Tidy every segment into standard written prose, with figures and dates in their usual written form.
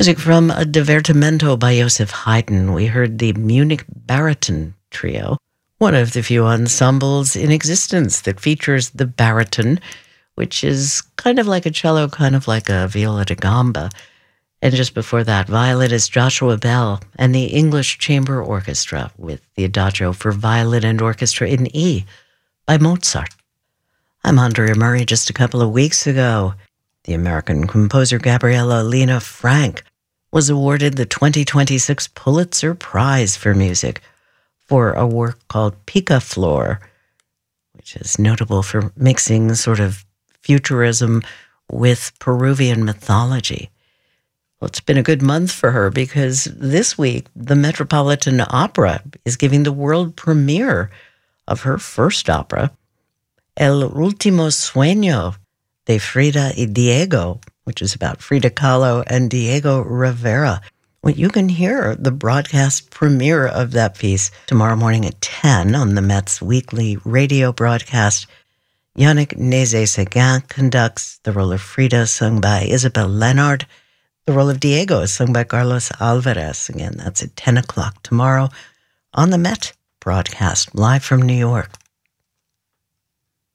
Music from a Divertimento by Joseph Haydn. We heard the Munich Bariton Trio, one of the few ensembles in existence that features the bariton, which is kind of like a cello, kind of like a viola da gamba. And just before that, violinist Joshua Bell and the English Chamber Orchestra with the Adagio for Violin and Orchestra in E by Mozart. I'm Andrea Murray. Just a couple of weeks ago, the American composer Gabriela Lena Frank was awarded the 2026 Pulitzer Prize for Music for a work called Picaflor, which is notable for mixing sort of futurism with Peruvian mythology. Well, it's been a good month for her because this week the Metropolitan Opera is giving the world premiere of her first opera, El Último Sueño de Frida y Diego, which is about Frida Kahlo and Diego Rivera. Well, you can hear the broadcast premiere of that piece tomorrow morning at 10 on the Met's weekly radio broadcast. Yannick Nézet-Séguin conducts the role of Frida, sung by Isabel Leonard. The role of Diego is sung by Carlos Alvarez. Again, that's at 10 o'clock tomorrow on the Met broadcast, live from New York.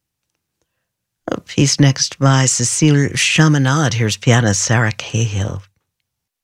A piece next by Cécile Chaminade. Here's pianist Sarah Cahill.